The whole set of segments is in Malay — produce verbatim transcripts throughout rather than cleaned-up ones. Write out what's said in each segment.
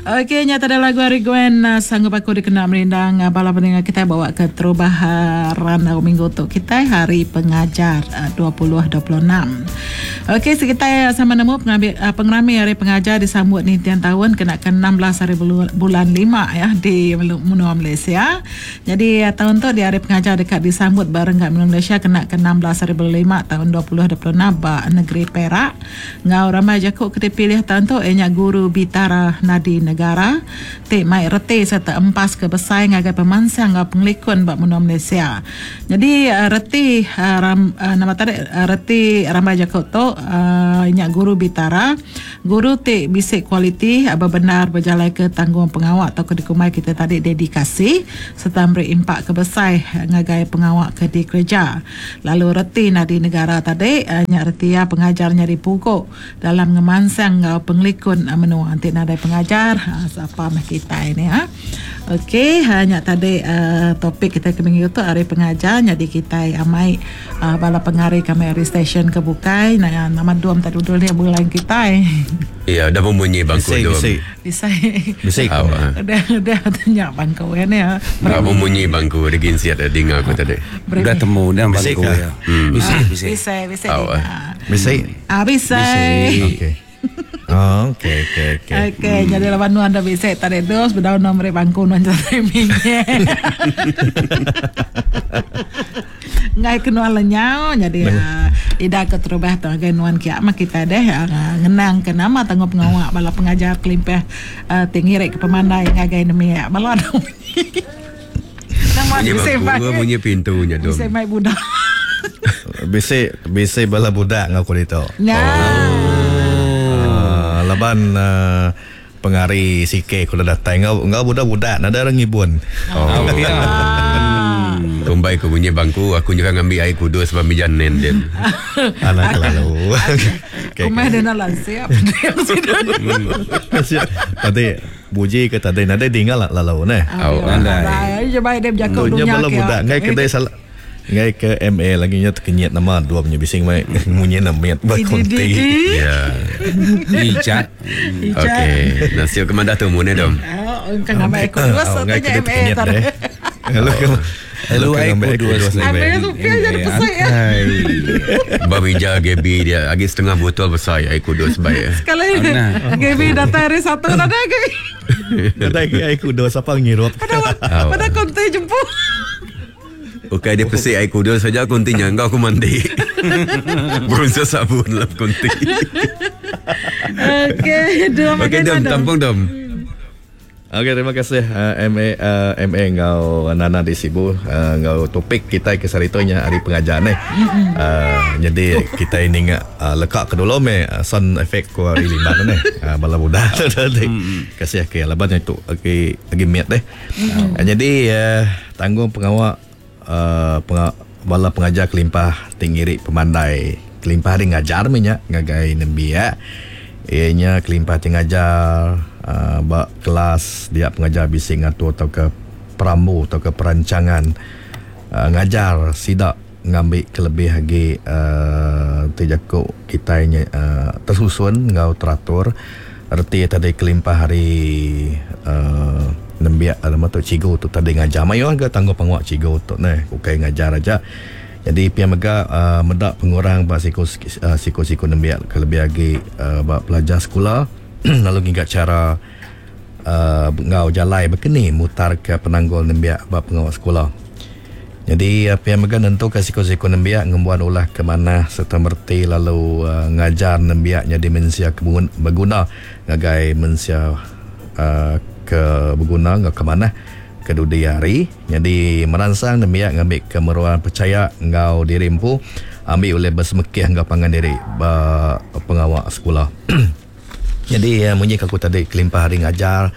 Okey, nyata ada lagu Ari Gwen uh, sanggup aku dikenal merindang uh, bala pendengar kita bawa ke terubahan uh, minggu untuk kita hari pengajar uh, dua puluh dua puluh enam. Okey, sekitar sama nemu pengambil uh, pengerami hari pengajar disambut ni tiang tahun kenakan enam belas hari bulu, bulan lima ya di Menua Malaysia. Jadi uh, tahun tu di hari pengajar dekat disambut bareng kat Menua Malaysia kenakan enam belas hari bulan lima tahun dua puluh dua puluh enam ba negeri Perak. Ngau ramai jakuk kita pilih tahun tu enya guru Bitara Nadi Negara Tik Mai Reti serta empas kebesai ngagai pemansang ngau penglikun bak Menua Malaysia. Jadi uh, Reti uh, ram, uh, nama tadi uh, Reti ramai jakuk tu uh, enya guru Bitara guru Tik bisik kualiti uh, benar berjalan ke tanggung pengawak atau ke dikumai kita tadi dedikasi serta beri impak kebesai ngagai pengawak ke di kerja. Lalu Reti Nadi Negara tadi uh, nya Reti ya pengajarnya di pokok dalam ngemansang ngau penglikun uh, menua antik nadai pengajar uh, siapa mah kita ini ha. Okey, hanya tadi uh, topik kita ke minggu tu hari pengajar jadi kita amai uh, bala pengari kami hari stesen kebukai nah nama duam tak duduk dia bulan kita. Iya, dah membunyi bangku duam. Bisa. Bisa. Dah dah tanya bangku ni ha. Dah membunyi bangku degin siat dengar aku tadi. Dah temu dah bangku ya. Bisa bisa. Bisa bisa. Bisa. Ah bisa. Okey. Oh, okey okey okey. Okey, hmm. Jadi lawan nu anda bisa tadi dos berdaun nomor bangku nu streamingnya. Ngai kenal lenyau jadi uh, ida keterubah tu agai nuan kia mak kita deh uh, ngenang ke nama tanggup pengawak bala pengajar kelimpah uh, tinggi ke pemandai ngagai nemi bala ada. Nama bisa bangku bunyi pintunya dom. Bisa mai budak. Bisa bisa bala budak ngaku dito. Nah. Laban uh, pengari sike kalau datang ngau ngau budak-budak nada orang ngibun. Oh, oh ya. Hmm. Tumbai ke bunyi bangku aku juga ngambil air kudu sebab mijan nenden. Anak lalu. Kumai dia nak lansiap. Tadi buji ke tadi nada tinggal lalu ne. Oh, anda. Coba dia berjaga dunia ke. Budak ngai kedai salah. Ngai ke M A lagi nya terkenyat nama dua punya bising mai munyi namet berkonti. Ya. Icat. Okey. Nasi ke mana tu mune dom? Oh, kan nama ekor dua satu je M A tadi. Hello. Hello ekor dua. Ambil tu pia jadi besar ya. Babi jaga Gaby dia lagi setengah botol besar ekor dua sebaik. Sekali Gaby datang hari satu ada Gaby. Datang ekor dua siapa ngirup. Pada pada konti jemput. Okey, dia pesik air kuda saja kontinya. Engkau aku mandi. Berusaha sabun dalam konti. Okey, dua makan. Okey, dom, tampung dom. Okey, terima kasih uh, M A uh, M A ngau Nana di Sibu uh, ngau topik kita ke saritonya hari pengajar ni. Uh, jadi kita ini uh, lekak ke dulu me uh, sound effect ko hari lima ni. Uh, bala budak tadi. Kasih ke laban itu okey lagi miat deh. Uh, jadi uh, tanggung pengawak Uh, penga- bala pengajar kelimpah tingiri pemandai kelimpah hari ngajar minyak ngagai nembi ya ianya kelimpah tingajar uh, bak kelas dia pengajar bising atau atau ke pramu atau ke perancangan uh, ngajar sidak ngambil kelebih lagi uh, terjakuk kita ini uh, tersusun ngau teratur erti tadi kelimpah hari uh, nembiak alamat tu cigo tu tadi ngajar mayo harga tangguh pengawak cigo tu ne ukai ngajar aja jadi pihak mega uh, medak pengurang ba siko uh, siko siko nembiak kelebih lagi uh, ba pelajar sekolah lalu hingga cara uh, ngau jalai berkeni mutar ke penanggul nembiak ba pengawak sekolah jadi uh, pihak mega nentu ke siko siko nembiak ngembuan ulah ke mana serta merti lalu uh, ngajar nembiak jadi mensia berguna ngagai mensia uh, ke berguna ngau ke mana ke dudi hari jadi meransang demiak ngambil kemeruan percaya ngau dirimpu ambil oleh bersemekih ngau pangan diri ba pengawak sekolah jadi uh, munyi aku tadi kelimpah hari ngajar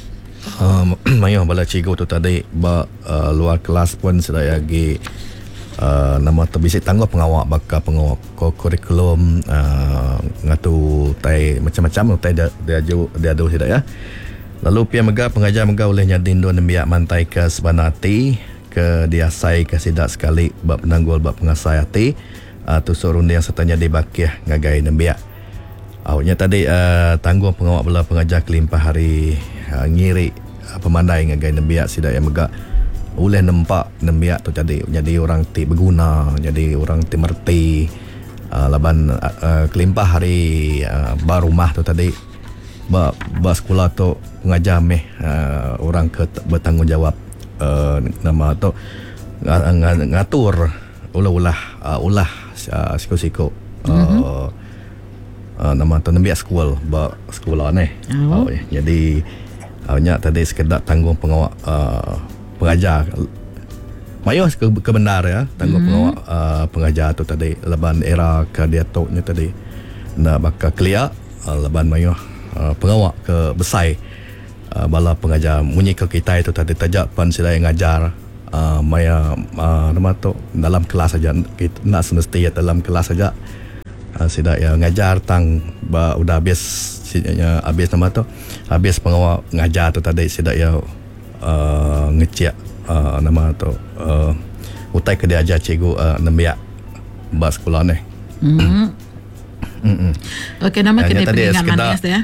um, mayo bala cigo tu tadi ba uh, luar kelas pun sedaya lagi uh, nama terbisik tangguh pengawak bakal pengawak kurikulum uh, ngatu tai macam-macam tai dia dia dia ada tidak ya. Lalu pihak mega pengajar mega oleh nyadin dua nembiak mantai ke sebanati ke diasai ke sidak sekali bab penanggul bab pengasai hati uh, tu sorun yang sertanya dibakih ngagai nembiak. Awaknya tadi uh, tanggung pengawak bela pengajar kelimpah hari uh, ngiri uh, pemandai ngagai nembiak sida yang megak oleh nampak nembiak tu jadi jadi orang ti berguna, jadi orang ti merti uh, laban uh, uh, kelimpah hari uh, barumah tu tadi ba, ba sekolah tu pengajar meh uh, orang ke bertanggungjawab uh, nama tu ng- ngatur ulah-ulah uh, ulah uh, siku-siku uh, mm-hmm. uh, nama tu nembiak sekolah ba sekolah ni. Oh. Oh, jadi awaknya tadi sekedar tanggung pengawal uh, pengajar mayo ke, ke benar ya tanggung mm-hmm. pengawal uh, pengajar tu tadi leban era ke dia toknya tadi nak bakal clear uh, leban mayo uh, pengawal ke besai uh, bala pengajar munyi ke kita itu tadi tajak pan sila yang ngajar uh, maya uh, nama tu dalam kelas saja kita nak semestinya dalam kelas saja uh, sila yang ngajar tang ba udah habis sidanya habis nama tu habis pengawal ngajar tu tadi sila yang Uh, ngecek uh, nama tu uh, utai ke dia ajar cikgu uh, nembiak bas sekolah ni. Mm. Mm-mm. Okey, nama kena pengingat manis ya.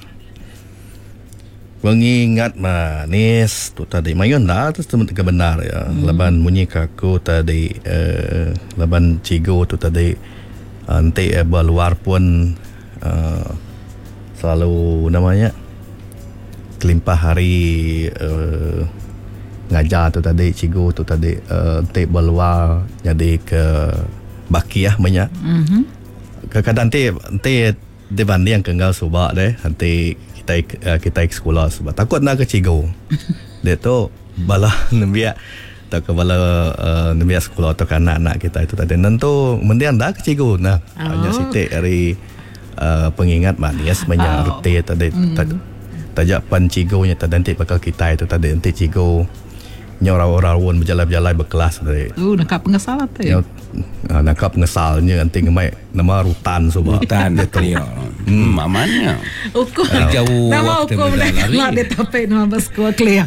Pengingat manis tu tadi mayun dah tu sebenarnya benar ya. Mm. Laban munyi kaku tadi uh, laban cikgu tu tadi uh, nanti uh, berluar pun uh, selalu namanya kelimpah hari uh, ngajar tu tadi cikgu tu tadi uh, take berluar jadi ke baki ya banyak. Mm-hmm. Kadang-kadang nanti nanti dibanding ke ngau subak deh nanti kita uh, kita ke sekolah sebab takut nak ke cikgu. Dia tu bala nembiak tak ke bala uh, nembiak sekolah tu kan anak-anak kita itu tadi nanti mendiang dah ke cikgu nah oh. Hanya sitik hari uh, pengingat manis banyak oh. Reti tadi mm. tadi tajak pan cikgu nya tadi nanti bakal kita itu tadi nanti cikgu nyorau-rawon berjalan-jalan berkelas tadi. Oh, nakap pengesal tu. Ya, uh, nakap pengesalnya nanti ngemai nama rutan sebab. Rutan itu. Hmm, mamanya. Ukur. Uh, jauh nama waktu ukur berlari. Nak dia tapik nama bersekolah clear.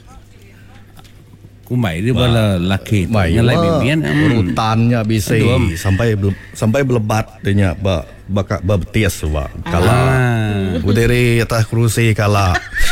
Kumai dia bala laki. Nyalai bibian. Rutannya bisa sampai sampai belebat dia ba bakak bertias sebab kala ah. Uderi atas kerusi kala.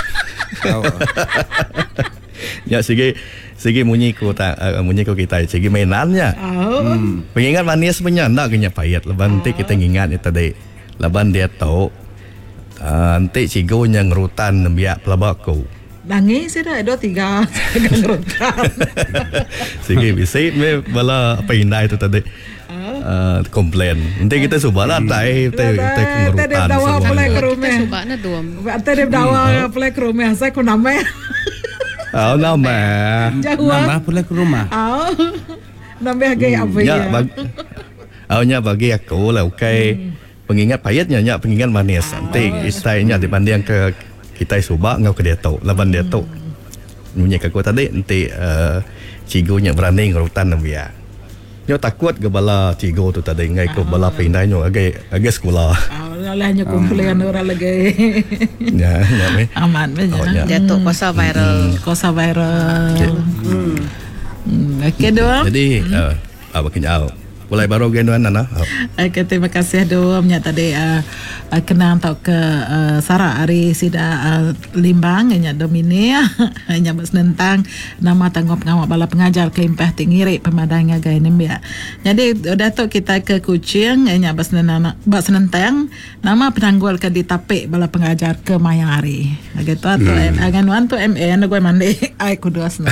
Ya segi segi munyi ko ta uh, munyi ko kita segi mainannya. Oh. Hmm. Pengingat manis punya nak kenya payat leban nanti oh. Kita ngingat itu tadi. Leban dia tahu uh, nanti cikgu yang rutan nembiak pelabakku. Nangis dah ada tiga ngerutan. Segi bisa me bala apa indah itu tadi. Uh, komplain. Nanti kita subah tak eh kita kita ngerutan. Tadi dawa pelai ke rumah. Kita subah na dua. Tadi dawa pelai ke rumah. Saya ku nama. Oh nama. Nama pelai ke rumah. Oh. Nama gay apa ya? Oh nya bagi aku lah okay. Pengingat payatnya nya pengingat manis. Nanti istilahnya dibanding ke kita subah ngau ke dia tahu. Laban dia tahu. Punya aku tadi nanti cikgunya berani ngerutan namanya. Nyo takut ke bala cikgu tu tadi ngai ke bala pindah nyo agak agak sekolah. Ah, lahnya komplain orang lagi. Ya, ya me. Aman me. Jatuh kuasa viral. Kuasa viral. Hmm. Okey doang. Jadi apa kenyau. Mulai baru genduan nana. Okey, terima kasih doang nya tadi kenang tau ke Sarah Ari sida limbang nya domini nya senentang nama tanggung pengawal bala pengajar kelimpah tingiri pemadangnya gay nembia. Jadi datuk kita ke Kuching nya bas senentang nama penanggul ke ditapik bala pengajar ke Mayang Ari. Gitu atau agan wan tu M N gue mandi ai kuduasna.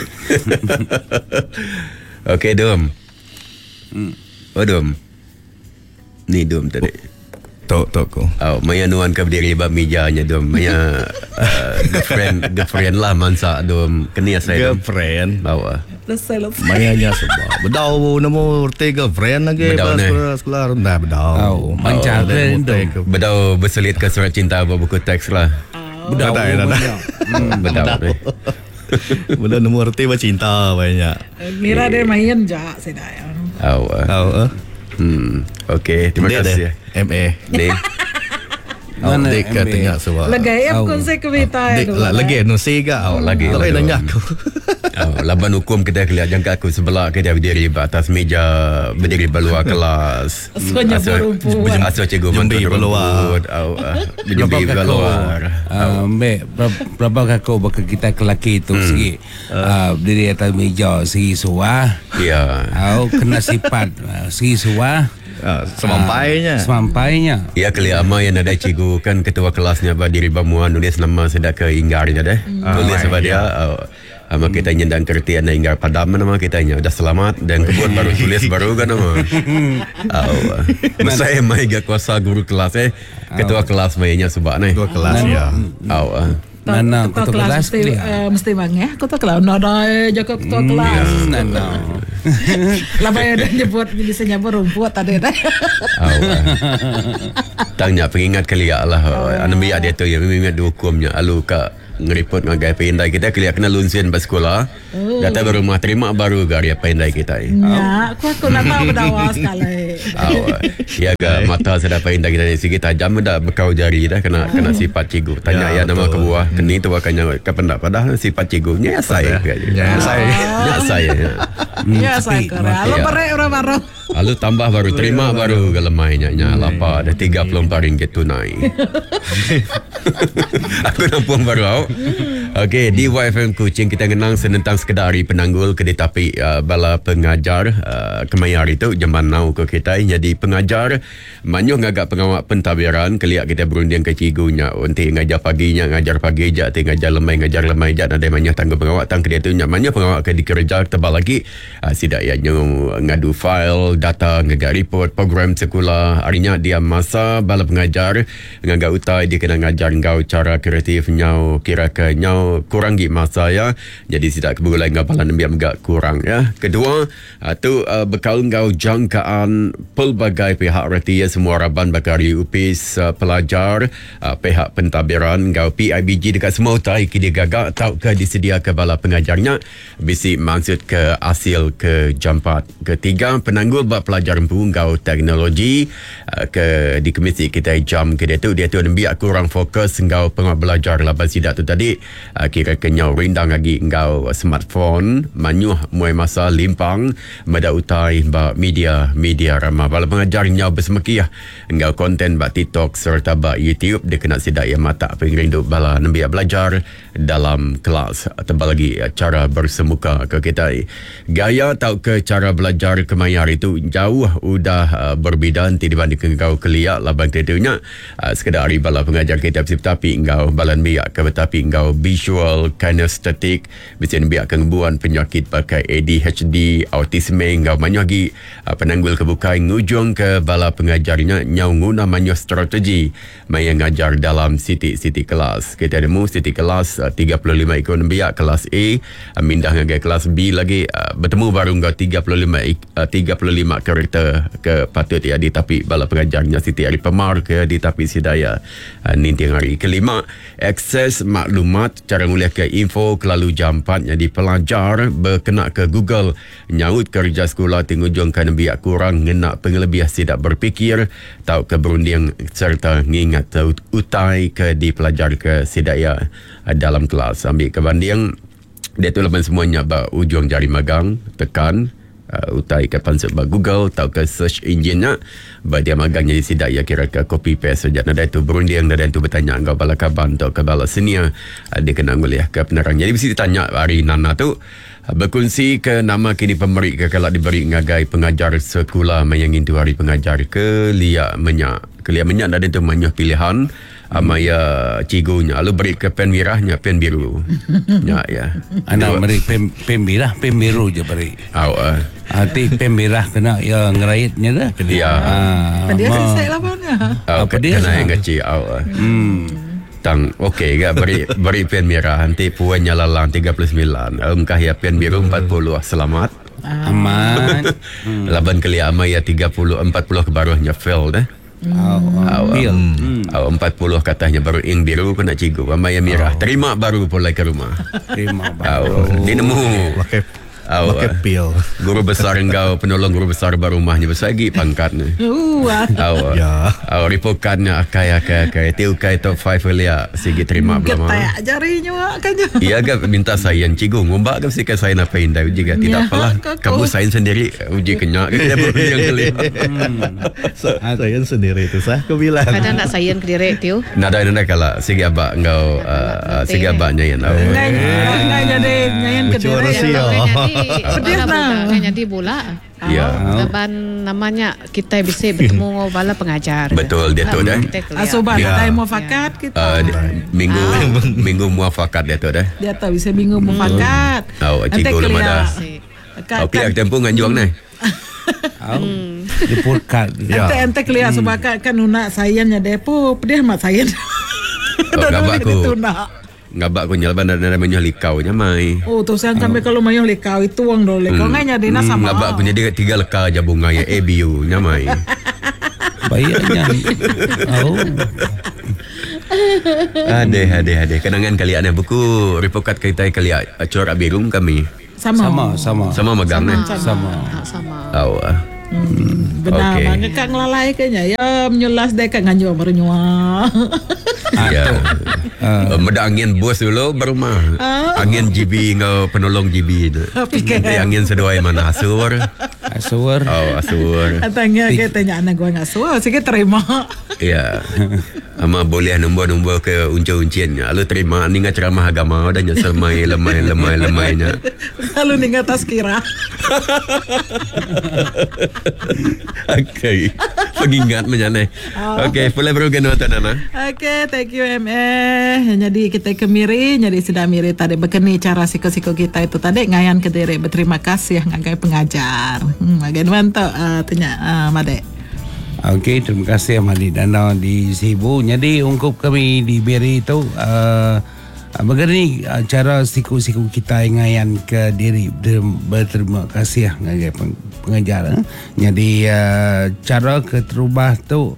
Okey dom. Hmm. Oh dom. Ni dom tadi. Tok tok ko. Oh, maya nuan ka berdiri ba mijanya dom. Maya uh, girlfriend girlfriend lah mansa dom kenia saya. Girlfriend. Bawa. Selesai lepas. Maya nya sebab. Bedau namo urte girlfriend lagi pas sekolah rendah bedau. Oh, manca dom. Bedau berselit ke surat cinta buat buku teks lah. Bedau dah dah. Bedau ni. Bedau namo urte ba cinta banyak. Mira dia main ja sedaya. Oh, uh. oh, uh. Hmm. Okey, terima dia kasih. M A. Dek. Oh, dek katanya sebab. Lagi apa konsep kewita itu? Lagi no siga. Oh, lagi. Tapi nanya aku. Oh, laban hukum kita kelihatan jangka aku sebelah kita berdiri atas meja berdiri beluar kelas. Soalnya berumpuan. Asal cikgu bantu beluar. Oh, berjumpa beluar. Oh, Ah, Mbak, ber- berapa kakak bakal kita kelaki tu hmm. segi uh, berdiri atas meja segi suah. Ya. Au kena sifat uh, segi suah. Ah, semampainya. Ah, semampainya. Ya kali ama yang ada cikgu kan ketua kelasnya Badi Ribamuan nulis nama sedang ke inggarnya deh. Tulis apa dia uh, ama kita nyendang kertian dan inggar padam nama kita nya udah selamat dan kebun baru tulis baru kan nama. Au. Saya mai ga kuasa guru kelas eh ketua kelas mainnya subak nih. Ketua kelas ya. Au. Nana ketua ketua kelas kelas mesti, dia. uh, mesti bang ya ketua kelas nada jaga ketua kelas Nana. lah bayar dan nyebut bisa nyebut rumput tadi dah Au. Tanya pengingat kali ya lah. Anu biar dia tu yang mengingat hukumnya alu ka ngeripot ngagai pendai kita kali kena lunsian pas sekolah. Data baru rumah terima baru gari pendai kita. ya aku aku nak tahu berdawa sekali Au. Ya ga mata sedap pendai kita ni sikit tajam dah bekau jari dah kena kena sifat cikgu. Tanya ya, ya nama ke buah keni tu akannya kependak padahal sifat cikgunya ya saya. Ya saya. Ya saya. ya saya kira lo Ya. perek orang baru Lalu tambah baru terima baru gelemainya nya lapa ada tiga puluh empat ringgit tunai. Aku nampung baru au. Okey, di Y F M Kuching kita ngenang senentang sekedar hari penanggul ke tapi uh, bala pengajar uh, kemayar itu jaman now ke kita jadi pengajar manyuh ngagak pengawak pentabiran keliak kita berunding ke cigunya untuk ngajar paginya ngajar pagi je ti ngajar lemai ngajar lemai je ada manyuh tanggung pengawak tang ke dia tu nya manyuh pengawak ke dikerja tebal lagi uh, sidak ya nyu ngadu file data ngagak report program sekolah harinya dia masa bala pengajar ngagak utai dia kena ngajar ngau cara kreatif nyau kira ke nyau kurang gi masa ya jadi sidak kebulan ngapalan biar agak kurang ya kedua uh, tu uh, bekal ngau jangkaan pelbagai pihak reti ya semua raban bakari upis uh, pelajar uh, pihak pentadbiran ngau P I B G dekat semua utai kini gagak tau ke disedia ke bala pengajarnya bisi maksud ke hasil ke jampat ketiga penanggul bab pelajar empu ngau teknologi uh, ke di komisi kita jam ke dia tu dia tu biar kurang fokus ngau pengau belajar laban sidak tu tadi uh, kira kenyau rindang lagi ngau smartphone manyuh muai masa limpang mada utai ba media media ramah bala pengajar nyau bersemekiah ngau konten ba TikTok serta ba YouTube dia kena sidak ya mata pengrindu bala nembi belajar dalam kelas tambah lagi cara bersemuka ke kita gaya tau ke cara belajar kemayar itu jauh udah uh, berbeza dibanding ngau keliak labang tetunya uh, sekedar bala pengajar kita tapi ngau balan biak ke tapi ngau visual kinesthetic bisa biak kengbuan penyakit pakai A D H D autisme ngau banyak lagi uh, penanggul kebukai ngujung ke bala pengajarnya nyau guna banyak strategi mai ngajar dalam siti-siti kelas kita demo siti kelas uh, tiga puluh lima ikon biak kelas A uh, mindah ngagai kelas B lagi uh, bertemu baru ngau tiga puluh lima uh, tiga puluh lima karakter ke patut ya di tapi bala pengajarnya siti hari pemar ke di tapi sidaya uh, ninting hari kelima akses maklumat cara mulia ke info kelalu jampat jadi pelajar berkena ke Google nyaut kerja sekolah tingujung kan biak kurang ngena pengelebih tidak berfikir tau ke berunding serta ngingat utai ke di pelajar ke sidaya dalam kelas ambil kebanding dia tu lepas semuanya ba ujung jari magang tekan Uh, utai ke pansut ba Google tau ke search engine-nya ba dia magang jadi sidak ya kira ke copy paste saja nada itu berunding nada itu bertanya engkau bala kaban atau ke bala senior uh, dia kena nguliah ke penerang jadi mesti ditanya hari nana tu uh, berkongsi ke nama kini pemberi ke kalau diberi ngagai pengajar sekolah mayangin tu hari pengajar ke liak menyak ke liak menyak nada itu banyak pilihan amaya cigunya lalu beri ke pen merahnya pen biru ya ya Anak beri pem, pem merah, pem biru je beri. au uh, Hati pem merah kena ya ngeraitnya dah. ya Ah, dia ma- selesai lah mana au Apa dia? kena yang kecil au uh. Hmm. Tang okey ke beri beri pen merah nanti puannya lalang tiga puluh sembilan engkah ya pen biru empat puluh selamat Aman. laban kali amaya tiga puluh empat puluh kebaruhnya fail dah. Oh, Aw, bil. um, aw, empat puluh katanya baru ing biru kena cigu amaya merah terima baru pulai ke rumah Terima aw, baru. dia nemu Okey. Pakai Awak. pil. Guru besar engkau, penolong guru besar baru rumahnya besar lagi pangkatnya. Uh, Awak. Ya. Awak ripokannya akai akai akai. Tiukai top five elia sigi terima belum. getek jarinya kan. Iya agak minta sayan cigu ngombak kan sih ke sayan apa indah juga tidak Ya, apalah. kok- Kamu sayan sendiri uji kenyak kita boleh yang kali. Saya sendiri itu sah aku bilang. Kadang nak sayan ke diri tu. Nada nada kala sigi abak engkau uh, sigi abaknya yang awak. Ngai ngai jadi nyayan ke Macam diri. orang Sial. Jadi Pedih bola lah. kan jadi bola. Ya. Laban namanya kita bisa bertemu bala pengajar. Betul, dia tu dah. Kita keluar. Asobat Ya. kita mau fakat kita. Uh, di- minggu minggu muafakat dia tu dah. Dia tahu bisa bingung mau fakat. Awak cikgu lemah dah. Kan Tapi ak tempo nganjuang ni. Au. Dipurkat. Ya. ente ente kelia sebakat kan nuna sayannya depo pedih mat sayan. Oh, ngabak aku. Itu nak. Ngabak ko nyalban na menyo likau nya mai. Oh, tu saya sampai kalau mayong lekau itu wang dole. Kau ngai nyadi na sama. Ngabak ko jadi tiga leka aja bunga ya A B U nya mai. Bayarnya. Oh. Ade ade ade kenangan kalian buku repokat kita kalian acor abirung kami. Sama. Sama, sama. Sama megang ni. Sama. Ah, sama. Tahu ah. Hmm, benar Okey. banget kak ngelalai kayaknya. Ya menyulas dek kak nganjuang baru nyua. Ya. Uh, Meda angin bos dulu baru mah. Angin G B ngau penolong G B tu. Fikir. Nanti angin seduai mana asur. Asur. Oh asur. Katanya katanya anak gua nggak suka, sih terima. Ya. Ama boleh nombor-nombor ke uncia-unciannya. Lalu terima ni ngah ceramah agama dan nyasar mai lemai lemai lemainya. Lalu nih atas kira. Okey. Pengingat menyane. Okey, boleh berugan watan Nana. Oke, thank you M E. Jadi kita kemiri, jadi sudah miri tadi bekeni cara siko-siko kita itu tadi ngayan ke diri. Berterima kasih ngagai pengajar. Hmm, bagaimana tu uh, tanya uh, Made. Okey, terima kasih Madi Danau di Sibu. Jadi ungkup kami di Beri itu uh, begini uh, cara siku-siku kita ngayan ke diri. Berterima kasih ngagai pengajar. Eh. Jadi uh, cara keterubah tu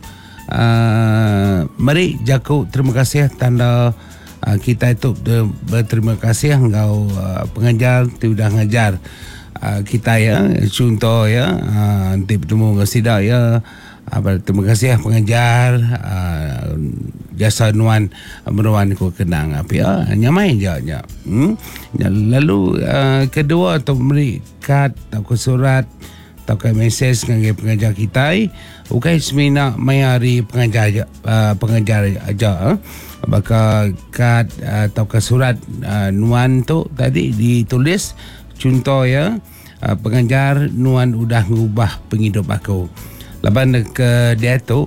uh, mari jaku terima kasih tanda uh, kita itu berterima kasih engkau uh, pengajar tu dah ngajar uh, kita ya contoh ya uh, nanti bertemu dengan sidak ya. Uh, terima kasih pengajar uh, jasa nuan meruan ku kenang apa ya nyamai je nya hmm? Lalu uh, kedua tu beri kad atau surat atau ke mesej dengan pengajar kita ukai semina mayari pengajar uh, pengajar aja uh. Maka kad uh, atau ke surat uh, nuan tu tadi ditulis contoh ya uh, pengajar nuan udah ngubah penghidup aku. Lepas ke dia tu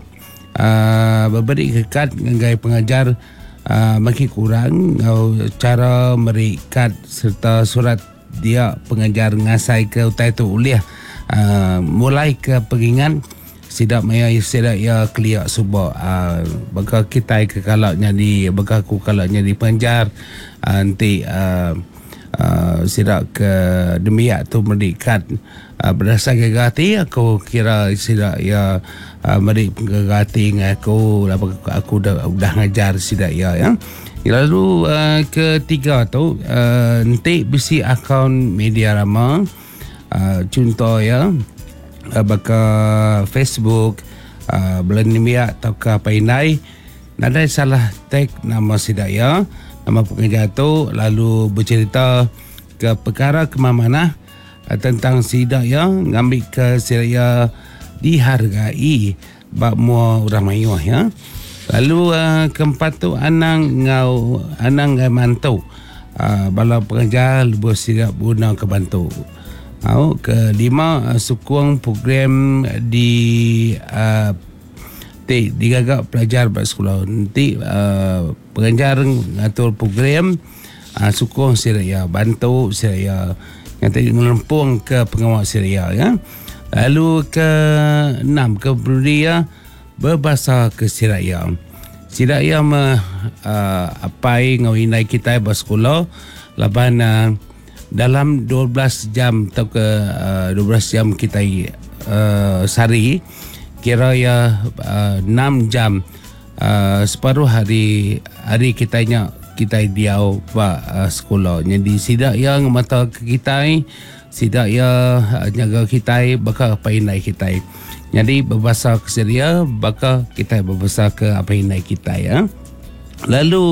uh, memberi kad dengan pengajar uh, makin kurang uh, cara memberi kad serta surat dia pengajar ngasai ke utai tu uliah uh, mulai ke pengingan sidak maya sidak ya clear subah uh, baka kita ke kalaknya di baka aku kalaknya di pengajar uh, nanti uh, uh, sidak ke demiak tu memberi kad Uh, berdasarkan gati aku kira sidak ya uh, mari gati dengan aku lah aku dah dah ngajar sidak ya ya. Lalu uh, ketiga tu uh, nanti bisi akaun media rama uh, contoh ya uh, baka Facebook uh, bulan nimia atau ke apa inai nada salah tag nama sidak ya nama pengajar tu lalu bercerita ke perkara kemana tentang sidak yang ngambil ke sidak dihargai bab mua orang mayuah ya. Lalu uh, keempat tu anang ngau anang ngai mantau uh, bala pengajar lebih sidak guna ke bantu. Au kelima uh, sukung program di uh, ti digagak pelajar bersekolah nanti uh, pengajar ngatur program uh, sukung sidak ya bantu sidak ya yang tadi melempung ke pengawal Syria ya. Lalu ke enam ke Brunei berbahasa ke Syria. Syria me uh, apai ngawinai kita bersekolah laban uh, dalam dua belas jam atau ke uh, dua belas jam kita uh, sehari kira ya uh, enam jam uh, separuh hari hari kitanya kita diau pak uh, sekolah. Jadi sidak yang mata kita Sidak ia uh, jaga kita bakal apa inai kita. Jadi berbahasa ke Syria bakal kita berbahasa ke apa inai kita ya. Lalu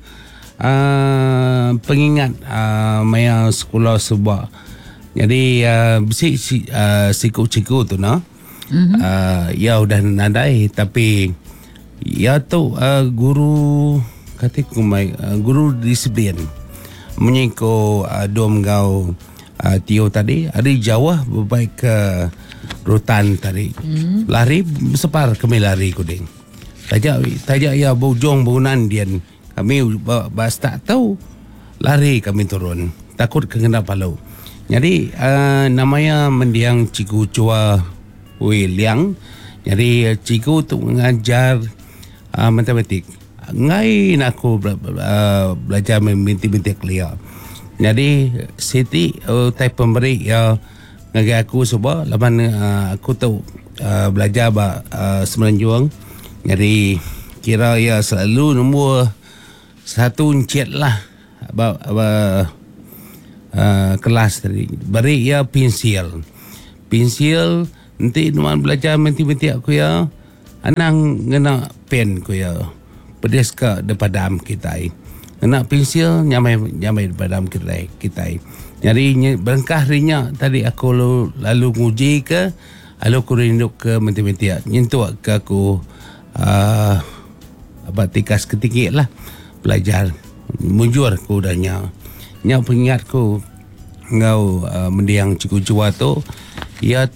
uh, pengingat uh, maya sekolah sebuah. Jadi uh, besi si, uh, siku-siku tu nah. Mm-hmm. Uh, ya udah nadai tapi ya tu uh, guru kataku mai uh, guru disiplin menyiko uh, dom gau uh, Tio tadi ada Jawa berbaik ke rutan tadi mm. lari separ kami lari kuding tajak tajak ya bujong bunan dian kami bas tak tahu lari kami turun takut kena palau jadi uh, namanya mendiang Ciku Chua William jadi Ciku tu mengajar uh, matematik ngai aku uh, belajar minti-minti kelia. Jadi Siti uh, type pemberi ya ngagi aku sebab lapan uh, aku tahu uh, belajar ba uh, semenanjung. Jadi kira ya selalu nombor satu encet lah ba, ba uh, kelas tadi. Beri ya pensil. Pensil nanti nuan belajar minti-minti aku ya anang ngena pen ku ya. Pedes ke depan kita. Nak pensil nyamai nyamai depan kita kita. Jadi berengkah rinya tadi aku lalu, lalu nguji ke lalu aku rindu ke matematik. Nyentuh ke aku uh, apa tikas ketinggi lah belajar munjur ku danya. Nya pengingatku ngau uh, mendiang Ciku Chua tu ia